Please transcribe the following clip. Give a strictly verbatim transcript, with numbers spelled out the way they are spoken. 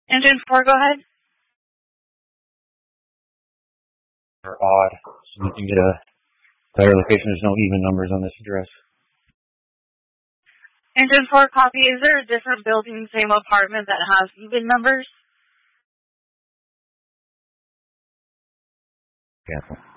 Engine four, go ahead. Are odd, so we can get a better location. There's no even numbers on this address. Engine four, copy. Is there a different building, same apartment that has even numbers? Cancel.